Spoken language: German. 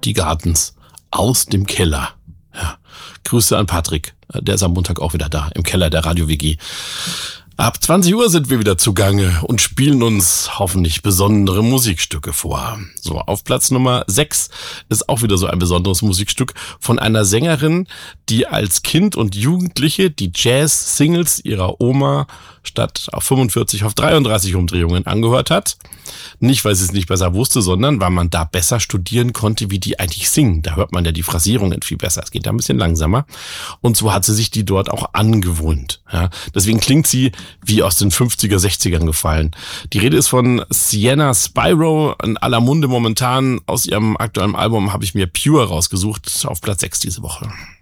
Empty Gardens aus dem Keller. Ja. Grüße an Patrick. Der ist am Montag auch wieder da, im Keller der Radio-WG. Ab 20 Uhr sind wir wieder zugange und spielen uns hoffentlich besondere Musikstücke vor. So, auf Platz Nummer 6 ist auch wieder so ein besonderes Musikstück von einer Sängerin, die als Kind und Jugendliche die Jazz-Singles ihrer Oma statt auf 45 auf 33 Umdrehungen angehört hat. Nicht, weil sie es nicht besser wusste, sondern weil man da besser studieren konnte, wie die eigentlich singen. Da hört man ja die Phrasierungen viel besser. Es geht da ein bisschen langsamer. Und so hat sie sich die dort auch angewohnt. Ja, deswegen klingt sie wie aus den 50er, 60ern gefallen. Die Rede ist von Sienna Spyro, in aller Munde momentan. Aus ihrem aktuellen Album habe ich mir Pure rausgesucht, auf Platz 6 diese Woche.